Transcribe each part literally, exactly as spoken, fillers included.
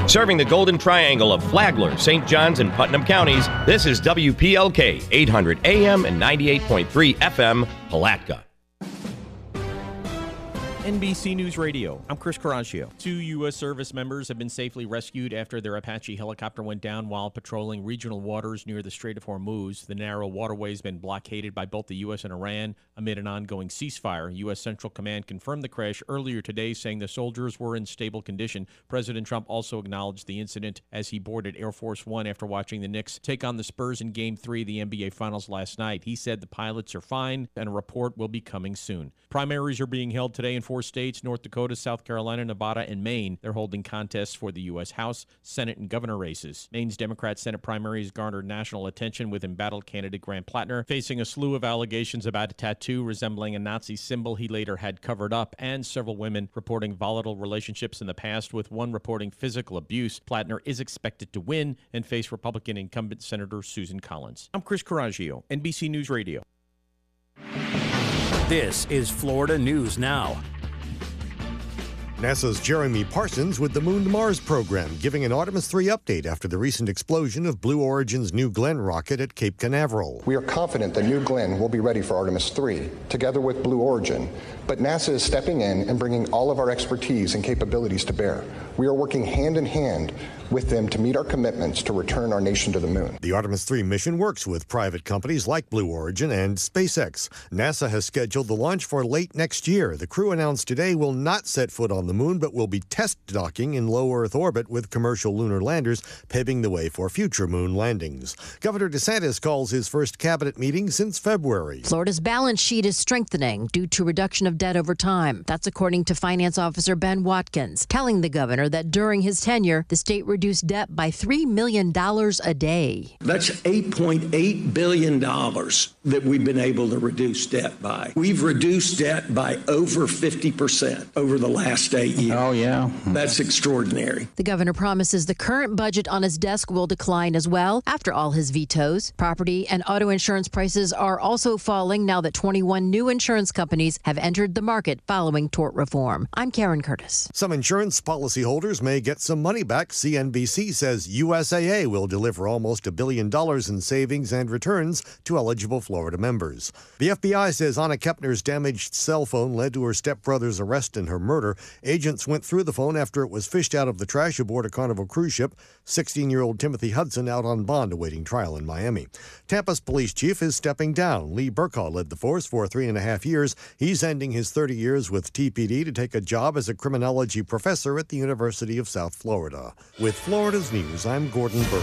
Serving the Golden Triangle of Flagler, Saint Johns, and Putnam counties, this is W P L K, eight hundred A M and ninety-eight point three F M, Palatka. N B C News Radio, I'm Chris Coraggio. Two U S service members have been safely rescued after their Apache helicopter went down while patrolling regional waters near the Strait of Hormuz. The narrow waterway has been blockaded by both the U S and Iran amid an ongoing ceasefire. U S Central Command confirmed the crash earlier today, saying the soldiers were in stable condition. President Trump also acknowledged the incident as he boarded Air Force One after watching the Knicks take on the Spurs in Game three of the N B A Finals last night. He said the pilots are fine and a report will be coming soon. Primaries are being held today in four states, North Dakota, South Carolina, Nevada, and Maine. They're holding contests for the U S House, Senate, and governor races. Maine's Democrat Senate primaries garnered national attention with embattled candidate Grant Plattner facing a slew of allegations about a tattoo resembling a Nazi symbol he later had covered up, and several women reporting volatile relationships in the past, with one reporting physical abuse. Plattner is expected to win and face Republican incumbent Senator Susan Collins. I'm Chris Coraggio, N B C News Radio. This is Florida News Now. NASA's Jeremy Parsons with the Moon to Mars program, giving an Artemis three update after the recent explosion of Blue Origin's New Glenn rocket at Cape Canaveral. We are confident that New Glenn will be ready for Artemis three, together with Blue Origin, but NASA is stepping in and bringing all of our expertise and capabilities to bear. We are working hand in hand with them to meet our commitments to return our nation to the moon. The Artemis three mission works with private companies like Blue Origin and SpaceX. NASA has scheduled the launch for late next year. The crew announced today will not set foot on the moon, but will be test docking in low Earth orbit with commercial lunar landers, paving the way for future moon landings. Governor DeSantis calls his first cabinet meeting since February. Florida's balance sheet is strengthening due to reduction of debt over time. That's according to Finance Officer Ben Watkins, telling the governor that during his tenure, the state reduced debt by three million dollars a day. That's eight point eight billion dollars that we've been able to reduce debt by. We've reduced debt by over fifty percent over the last eight years. Oh, yeah. That's extraordinary. The governor promises the current budget on his desk will decline as well after all his vetoes. Property and auto insurance prices are also falling now that twenty-one new insurance companies have entered the market following tort reform. I'm Karen Curtis. Some insurance policyholders may get some money back. C N B C says U S A A will deliver almost a billion dollars in savings and returns to eligible Florida members. The F B I says Anna Kepner's damaged cell phone led to her stepbrother's arrest and her murder. Agents went through the phone after it was fished out of the trash aboard a Carnival cruise ship. sixteen-year-old Timothy Hudson out on bond awaiting trial in Miami. Tampa's police chief is stepping down. Lee Burkaw led the force for three and a half years. He's ending his thirty years with T P D to take a job as a criminology professor at the University of South Florida. With Florida's News, I'm Gordon Bird.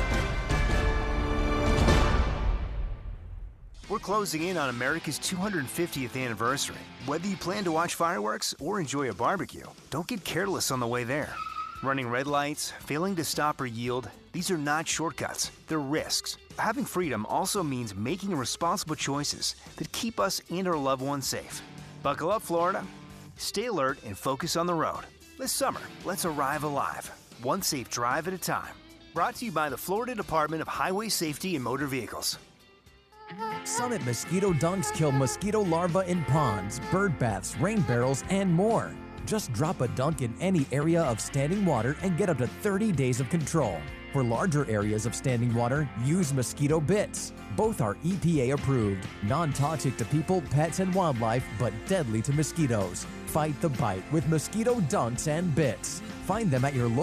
We're closing in on America's two hundred fiftieth anniversary. Whether you plan to watch fireworks or enjoy a barbecue, don't get careless on the way there. Running red lights, failing to stop or yield, these are not shortcuts, they're risks. Having freedom also means making responsible choices that keep us and our loved ones safe. Buckle up, Florida. Stay alert and focus on the road. This summer, let's arrive alive, one safe drive at a time. Brought to you by the Florida Department of Highway Safety and Motor Vehicles. Summit Mosquito Dunks kill mosquito larvae in ponds, bird baths, rain barrels, and more. Just drop a dunk in any area of standing water and get up to thirty days of control. For larger areas of standing water, use mosquito bits. Both are E P A approved, non-toxic to people, pets, and wildlife, but deadly to mosquitoes. Fight the bite with mosquito dunks and bits. Find them at your local